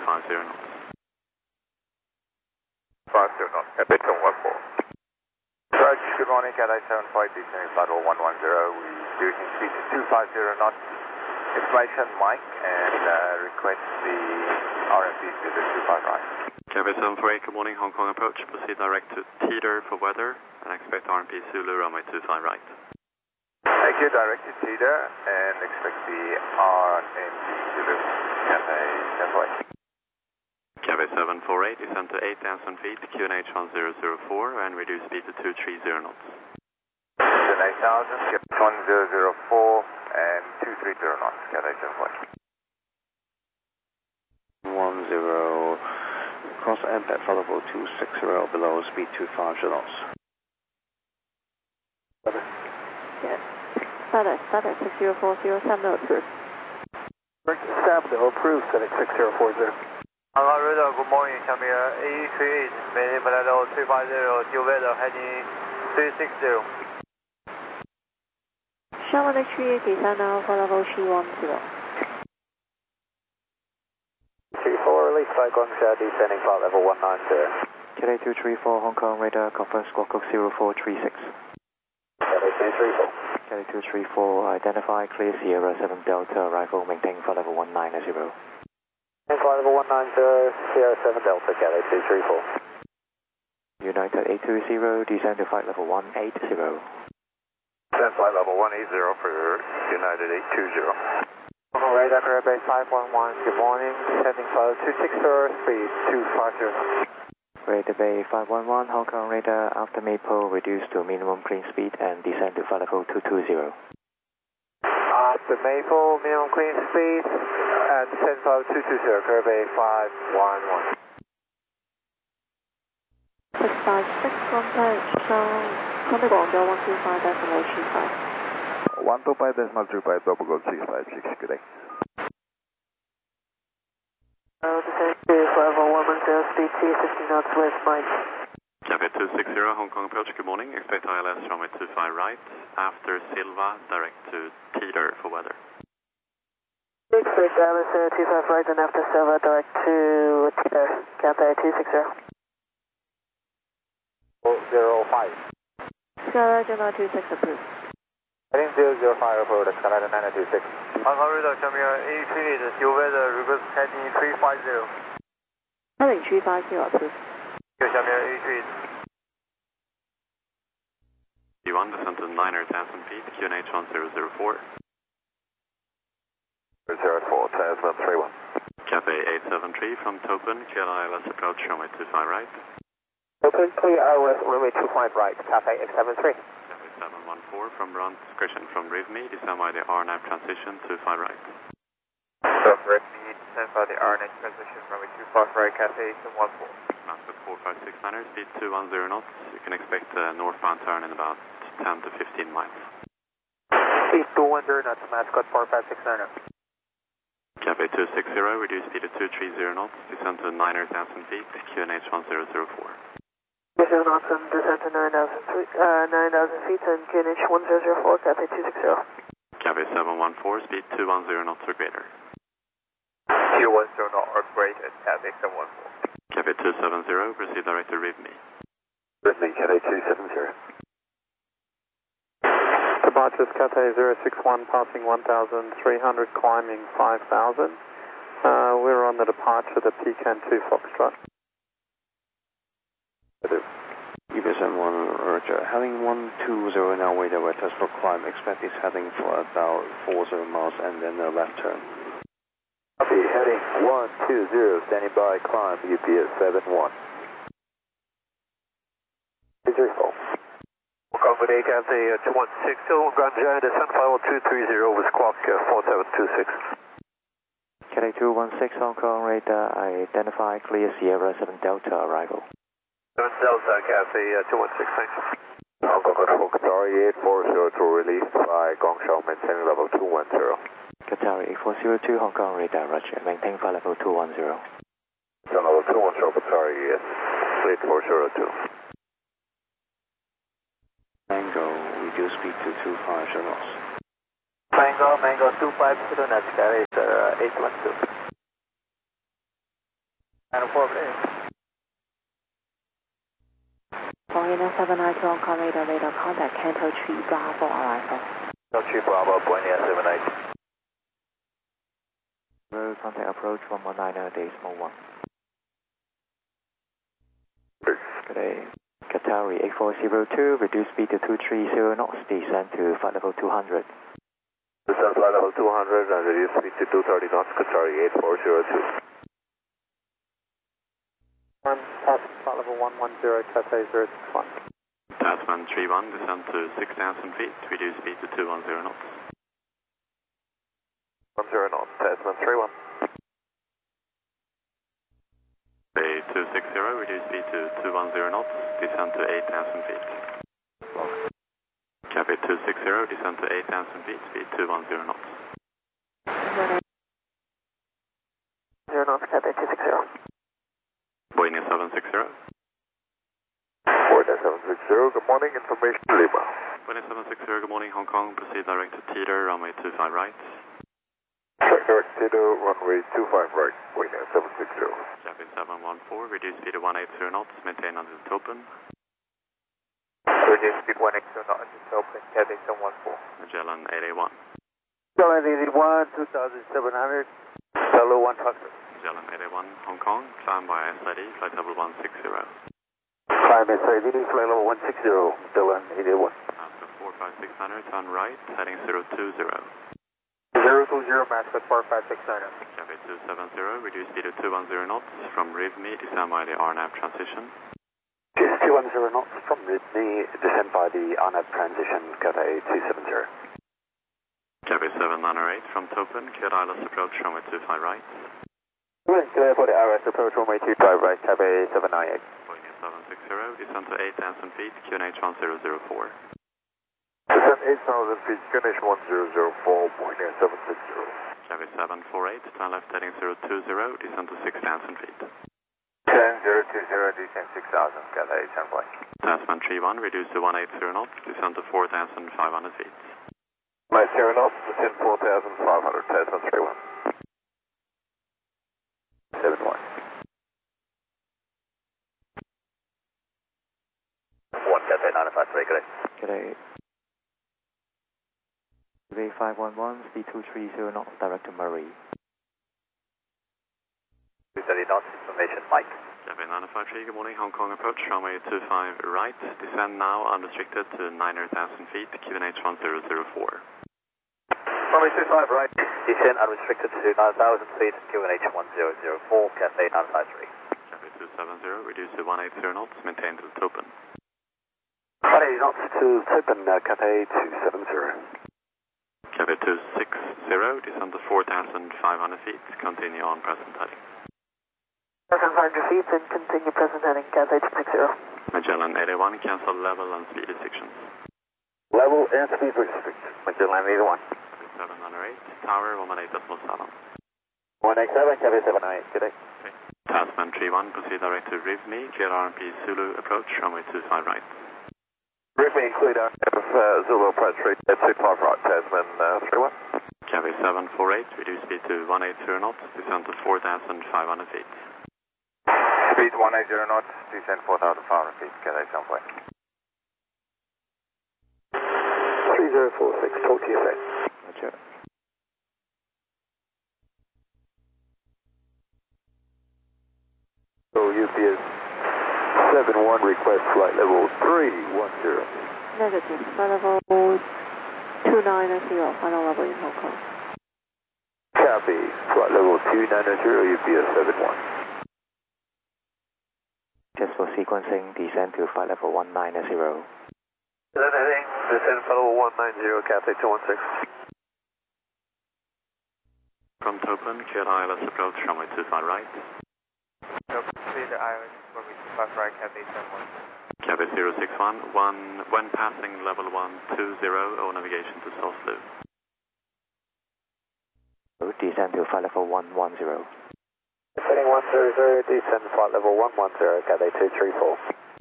250 knots. 50 knots, Cathay 714. Roger, good morning, Cathay 75, descending flight level 110, reducing speed to 250 knots. Information Mike, and request the RMP to the 25 right. Cathay 748, good morning, Hong Kong approach, proceed direct to Teeter for weather, and expect RMP Zulu runway 25 right. Thank you, direct to Teeter, and expect the RMP Zulu, Cathay 748. Cathay 748, descend to 8,000 feet, QNH 1004, and reduce speed to 230 knots. Descend 8,000, skip 1004, and 230 knots, Cathay 748. 10, cross MPET followable 260 below, speed 250 knots. Yes. FedEx 60407 approved. Sabdo approved, FedEx 6040. Hong Radar, good morning, Camille 838, maintain flight level 350, due weather heading 360. Sherman X38, descend now for level 310. 34, release by Guangzhou, descending flight level 190. Cathay 234, Hong Kong radar, confirm squawk of 0436. Cathay 234. Cathay 234, identify clear Sierra 7 Delta, arrival, maintain flight level 190. Flight level 190, Sierra 7 Delta, Cathay 234. United 820, descend to flight level 180. Descend flight level 180 for United 820. Radar Carrier Bay 511, good morning, descending flight 260, speed 250. Radar Bay 511, Hong Kong radar, after Maple, reduce to minimum clean speed and descend to flight level 220. After Maple, minimum clean speed, and descend flight 220, Carrier Bay 511. 656 contact, contact Guangzhou 125.35. 125.35, double gold 356, good day. Descend to flight level 110, speed 250 knots west Mike. Cathay 260, Hong Kong approach, good morning, expect ILS runway 25 right, after Silva, direct to Teeter for weather. Expect ILS 25 right and after Silva, direct to Teeter, Cathay 260. 005. Skyrider 926 approved. Heading 005 report, Skyrider 926. Hong Radar, Camille 838, due weather, reverse heading 350. Heading 350 approved. Camille 838. D1, descend to 9,000 feet, QNH 1004. 04, Tasman 31. Cathay 873 from Topen, clear ILS approach runway 25 right. Open clear ILS runway 25 right, Cathay 873. Cathay 714 from Brunt, Christian from RIVME, descend by the RNAV transition 25 right. RIVME, descend by the RNAV transition, runway 25 right, Cathay 714. Mascot 4569er, speed 210 knots. You can expect a northbound turn in about 10 to 15 miles. Speed 210 knots, Mascot 4569er. Cathay 260, reduce speed to 230 knots, descend to 9,000 feet, QNH 1004. 0 knots and descend to 9,000 feet and QNH 1004, Cathay 260. Cathay 714, speed 210 knots or greater. 210 knot or greater, Cathay 714. Cathay 270, proceed direct to RIVME. RIVME, Cathay 270. Departures Cathay 061, passing 1,300, climbing 5,000. We're on the departure to Pecan 2 Foxtrot. EBSM 1, Roger. Heading 120 now, wait over test for climb. Expect this heading for about 40 miles and then a left turn. Copy, heading 120, standing by, climb, UPS 71. 234. Welcome to Cathay 2160, Guangzhou, descent flight level 230 with squawk 4726. Cathay 216, Hong Kong radar, identify clear Sierra 7 Delta, arrival. 7 Delta, Cathay 216, thanks. Hong Kong Control, Qatari 840 to release by Guangzhou, maintaining level 210. Qatari 8402, Hong Kong radar, roger, maintain flight level 210. Level 210, Qatari 8402. Mango, reduce speed to 250 knots. Mango 250 knots, Cathay 812. 904 please. Buena 792 on call radar contact Canto Tree Bravo arrival. Tree Bravo, Buena 792. Road contact approach 119.1. Good day. Qatari 8402, reduce speed to 230 knots, descend to flight level 200. Descend flight level 200 and reduce speed to 230 knots, Qatari 8402. Pass flight level 110, Cathay 061. Tasman 31, descend to 6,000 feet, reduce speed to 210 knots. 10 knots, Tasman 31. Bay 260, reduce speed to 210 knots, descend to 8,000 feet. Cafe 260, descend to 8,000 feet, speed 210 knots. 0 knots, Cathay 260. Buena 760. Buena 760, good morning, information Lima. Buena 760, good morning, Hong Kong, proceed direct to Teeter, runway 25 right. Direct Teeter, runway 25 right, Buena 760. Cafe 714, reduce speed to 180 knots, maintain until it's open. Reduce speed 180 knots, it's open, Cathay 714. Magellan 881. Magellan 881, 2700, Solo 1 Foxtrot. Magellan 881, Hong Kong, climb by SID, flight level 160. Climb SID, flight level 160, Magellan 881. After 45600, turn right, heading 020. 020, Mascot 45600. Cafe 270, reduce speed to 210 knots, from RIVME, descend by the RNAV transition. 210 knots from RIVME, descend by the RNAV transition, Cathay 270. Cafe 798, from Topen, cleared ILS approach, runway 25 right. Clear for the ILS approach, runway 25 right, Cathay 798. Boeing 760, descend to 8,000 feet, QNH 1004. Descend 8,000 feet, QNH 1004, Boeing 760. Cafe 748, turn left heading 020, descend to 6,000 feet. 10020, descend 6,000, Cathay 10 point. Tasman 31, reduce to 180 knots, descend to 4,500 feet. 90 knots, descend 4,500, Tasman 31. 71. 1 Cathay 953, good day. Good day. Bay 511, speed 230 knots, direct to Murray. 230 knots, information Mike. Cafe 953, good morning, Hong Kong approach, runway 25 right, descend now unrestricted to 9,000 feet, QNH 1004. Runway 25 right, descend unrestricted to 9,000 feet, QNH 1004, Cathay 953. Cafe 270, reduce to 180 knots, maintain to Topen. 180 knots to Topen, Cathay 270. Cafe 260, descend to 4,500 feet, continue on present heading. 4,500 feet and continue present heading, Cathay 260. Magellan 881, cancel level and speed restrictions. Level and speed restrictions, Magellan 881. 708, tower 118.7. 187, Cathay 798, good day. Okay. Tasman 31, proceed direct to RIVME, clear RMP Zulu approach, runway 25 right. RIVME, clear Zulu approach, rate at 25 right, Tasman 31. Cafe 748, reduce speed to 180 knots, descend to 4,500 feet. Speed 180 knots, descend 4,500 feet, Cathay 10 point. 3046, talk to you soon. Roger. So UPS 71, request flight level 310. Negative. Flight level 290, final level in Hong Kong. Copy, flight level 290, UPS 71. Just for sequencing, descend to flight level 190. Descend heading, descend flight level 190, Cathay 216. From Topen, clear ILS approach, runway 25 right. Proceed to ILS, runway 25 right, Cathay 71. Cafe 061, when passing level 120, or navigation to source loop. Descend to flight level 110. Heading 100, descend flight level 110, Cathay 234.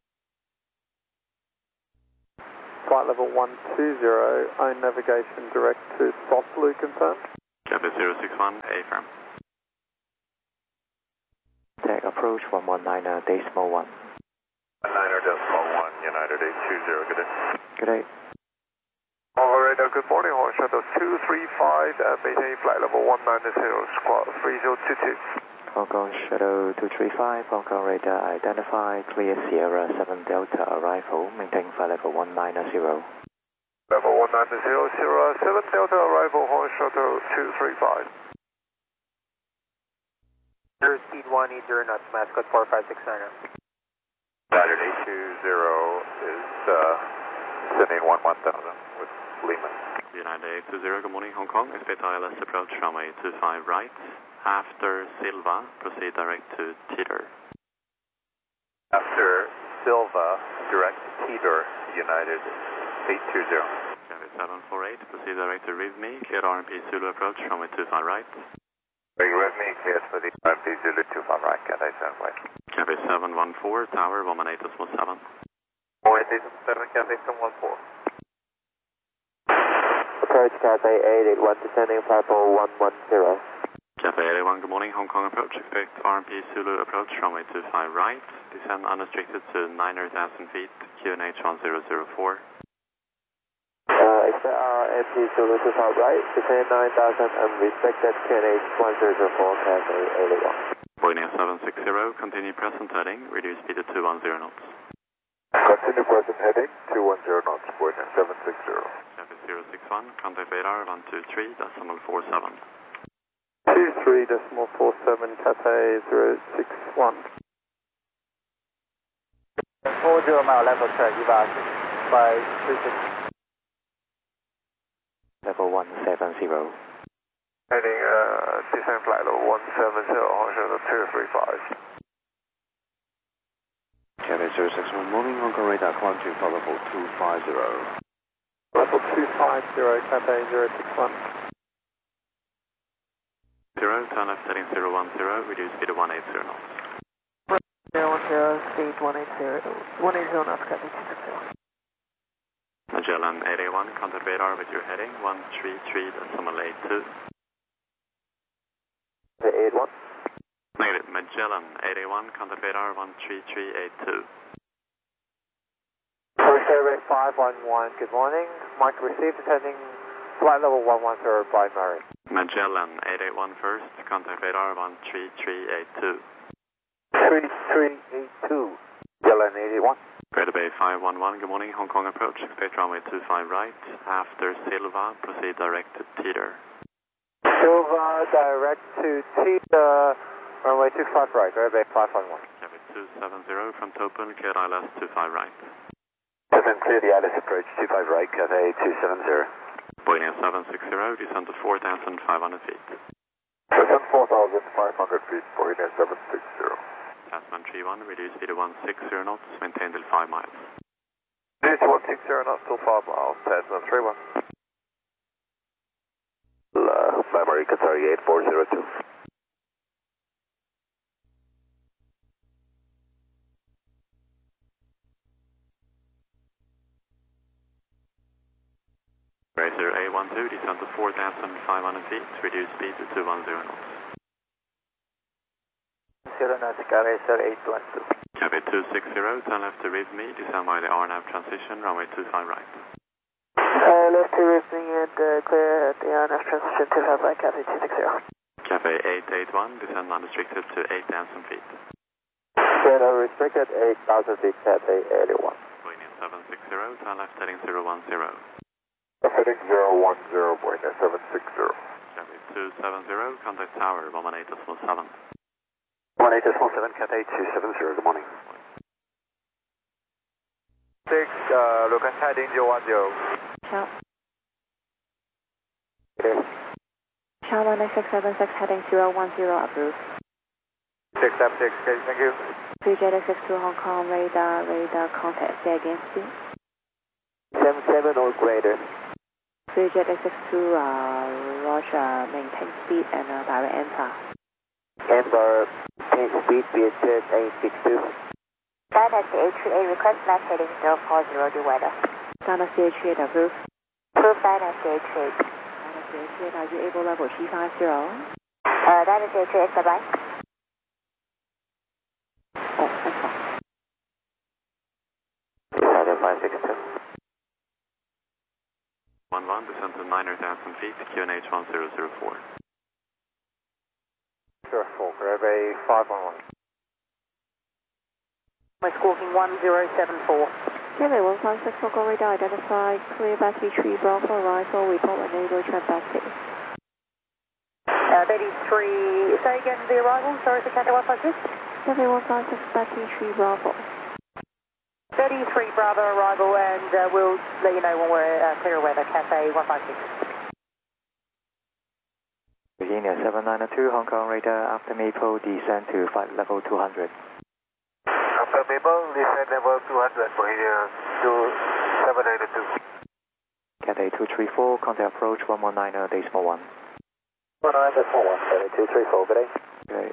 Flight level 120, own navigation direct to Soslu confirmed. Cafe 061, A firm. Tag approach approach 119.1. 119.1, United 820, good day. Good day. All right, good morning, Horn Shuttle 235, maintain flight level 190, squawk 3022. Hong Kong Shuttle 235, Hong Kong radar identified, clear Sierra 7 Delta arrival, maintain flight level 190. Level 190, Sierra 7 Delta arrival, Horn Shuttle 235. Speed 180 knots, Mascot 4569. United 820 is sending 1000 with Lehman. United 820, good morning, Hong Kong. Expect ILS approach runway 25 right. After Silva, proceed direct to Teeter. After Silva, direct Teeter, United 820. Cathay 748, proceed direct to Rivme, cleared RMP Zulu approach runway 25 right. Rivme cleared for the RMP Zulu 25 right, Cathay 748. Cathay 714, tower 118.7. 187, Cathay 714. Approach Cathay 881, descending platform 110. Cathay 81, good morning, Hong Kong approach. Expect RMP Zulu approach runway 25 right. Descend unrestricted to 9,000 feet, QNH 1004. Expect RMP Zulu 25 right, descend 9,000 and respected QNH 1004, Cathay 81. Boeing 760, continue present heading, reduce speed to 210 knots. Continue present heading, 210 knots, Boeing 760. Cathay 061, contact radar 123.47. 23.47, Cathay 061. 40 mile level track, EVA 536. Level 170. Heading descent flight level 170, Horn Shuttle 235. Cathay 061, morning, Hong Kong radar, climb to level 250. Level 250, Cathay 061. 0, turn left heading 010, reduce speed to 180 knots. 010, speed 180, 180 knots, Cathay 260. Magellan 881, contact radar with your heading 133.82. 81. Negative, Magellan 881, contact radar 13382. First Airway 511, good morning. Mark received, descending flight level 110 primary. Magellan 881 first, contact radar 13382. 3382. Magellan 81. Greater Bay 511, good morning, Hong Kong approach, expect runway 25 right. After Silva, proceed direct to Teeter. Silva direct to Teeter, runway 25 right, Greater Bay 511. Cathay 270 from Topun, cleared ILS 25 right. Descend clear the ILS approach 25 right, Cathay 270. Boeing 760, descend to 4,500 feet. Descend 4,500 feet, Boeing 760. Tasman 31, reduce speed to 160 knots, maintain till 5 miles. This 160 knots till 5 miles, Tasman 31. Primary Qatari 8402. Racer A12, descend to 4,500 feet, reduce speed to 210 knots. 0 knots, Racer 812. Cathay 260, turn left to Rivme, descend by the RNAV transition, runway 25 right. Left to Rivne and clear at the RNAV transition 25 right, Cathay 260. Cathay 881, descend unrestricted to 8,000 feet. Radar restricted 8,000 feet, Cathay 81. Boeing 760, turn left heading 010. Heading 010, Boeing 760. Cathay 270, contact tower 118.7. 118.7, Cathay 270, good morning. 6, Lucas heading 010. Shell. Okay. Shell 19676 heading 010 approved. 676, okay, thank you. VJ62 Hong Kong radar contact, say again speed. 77 or greater. VJ62 Roger, maintain speed and direct enter. Amber, change speed, VHS 862. Dynasty H38 request match heading 040 due weather. Dynasty H38 approved. Proof Dynasty H38. Dynasty H38, are you able level 350? Dynasty H38, bye-bye. 562. 11, descend to 9,000 feet, QNH 1004. Sure, full, grab a 511. We're squawking 1074. Cathay 156 Focal radar identified, clear battery tree Bravo arrival, report enable trap battery. 33, say again the arrival, sorry for Cathay 156. Cathay 156 battery tree Bravo. 33 Bravo arrival, and we'll let you know when we're clear of weather, Cathay 156. Virginia 792, Hong Kong radar after Maple, descend to flight level 200. After Maple, descend level 200 for here to 792. Cathay 234, contact approach 119 decimal 1. 19 decimal 1, Cathay 234, good day. Okay.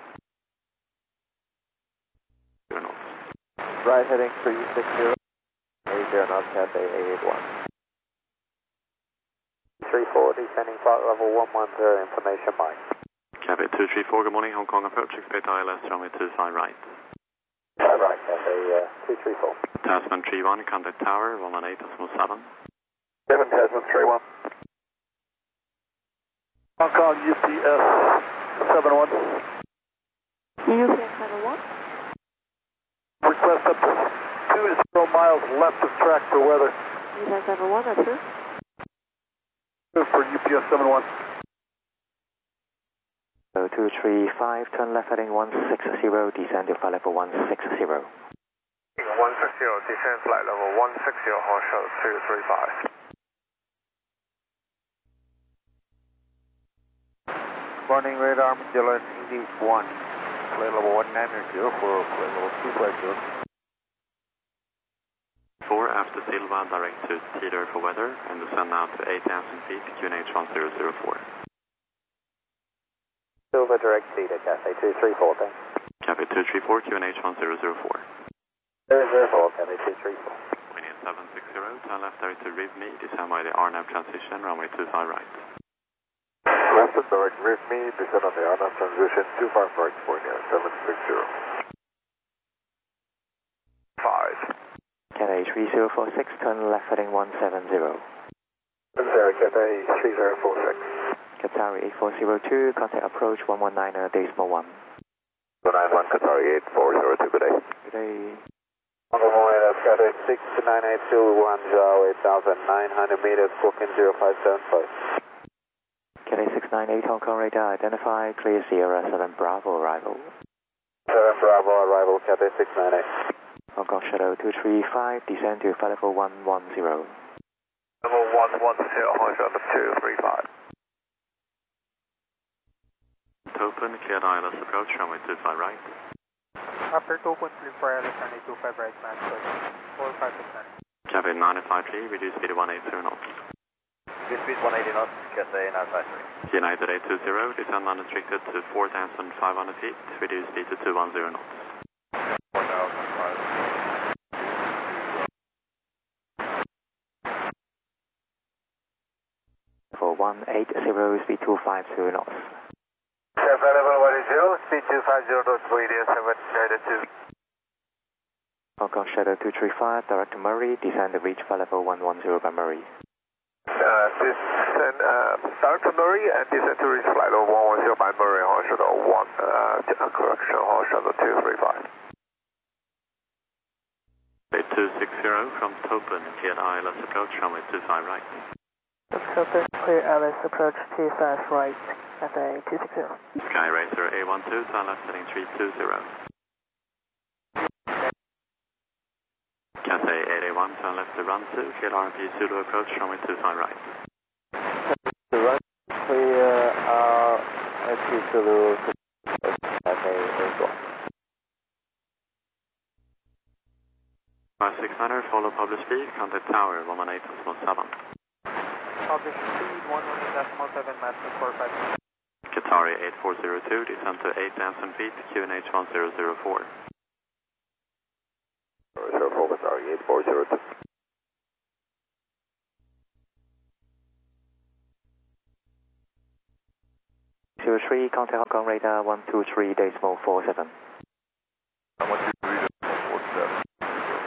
Right heading 360, 80 knots, Cathay 881. 34, descending flight level 110, information Mike. Cathay 234, good morning, Hong Kong approach, expect ILS runway 25 right. Right, Cathay 234. Tasman 31, contact tower 118.7. 7 Tasman 31. Hong Kong UPS 71. UPS 71. Request up to 20 miles left of track for weather. UPS 71, approved. For UPS 71. 235, turn left heading 160, descend to flight level 160. 160, descend flight level 160, Horseshoe 235. Morning, radar, Magellan 81. Clear level 190 for clear level 250. 4 after Silva, direct to Teeter for weather, and descend now to 8,000 feet, QNH 1004. Silva direct Teeter, Cathay 234, thanks. Cathay 234, QNH 1004. 004, Cathay 234. Wind 760, turn left direct to Rivme, descend by the RNAV transition, runway 25 right. Left and direct Rivme, descend on the RNAV transition, 25 right, California 760. 5. Cathay 3046, turn left heading 170. 0, Cathay 3046. Qatari 8402, contact approach 119 decimal 1. 191, Qatari 8402, good day. Good day. Hong Kong that's Cathay 6982, 8,900 meters, booking 0575. Cathay 698, Hong Kong radar identified, clear Sierra 7 Bravo arrival. 7 Bravo arrival, Cathay 698. Hong Kong Shadow 235, descend to flight level 110. Level 110, Hong Kong 235. Topen, cleared ILS approach, runway 25 right. After Topen, clear for ILS runway 25 right, max 45%. Cathay 953, reduce speed to 180 knots. Good speed 180 knots, Cathay 953. United 820, descend unrestricted to 4,500 feet, reduce speed to 210 knots. 4,500. For 180, speed 250 knots. Available 10, speed 250 knots for India 792. Hong Kong Shadow 235, direct to Murray, descend to reach flight level 110 by Murray. Descend direct to Murray and descend to reach flight level 110 by Murray, Hong Kong correction, Hong Kong 235. 8260 from Topen, cleared ILS approach, runway 25 right. Topen, clear ILS approach 25 right, Cathay 260. Sky Racer A12, turn left heading 320. Cathay 881, turn left to run 2, cleared RMP Zulu approach, runway 25 right. Run clear RMP Zulu, Cathay 881. 569er, follow public speed, contact tower 118.7. Public speed 118.7, max 45%. Qatari 8402, descend to 8,000 feet, QNH 1004. 04, Qatari 8402. Zero 03, contact Hong Kong radar 123.47.